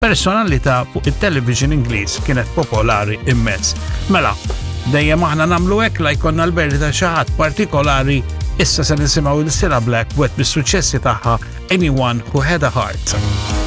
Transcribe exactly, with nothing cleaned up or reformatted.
personalità fuq it-television Ingliż kienet popolari immens. Mela, dejjem aħna nagħmlu hekk la jkollna l-berri ta' xi ħadd partikolari, issa se nisimgħu l-Cilla Black wet bis-suċċessi tagħha Anyone Who Had a Heart.